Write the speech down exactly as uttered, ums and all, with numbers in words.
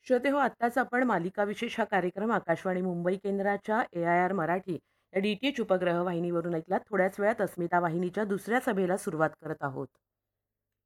श्रोते हो, आत्ताच आपण मालिका विशेष हा कार्यक्रम आकाशवाणी मुंबई केंद्राच्या ए आय आर मराठी या डी टी एच उपग्रह वाहिनीवरून ऐकलात. थोड्याच वेळात अस्मिता वाहिनीच्या दुसऱ्या सभेला सुरुवात करत आहोत.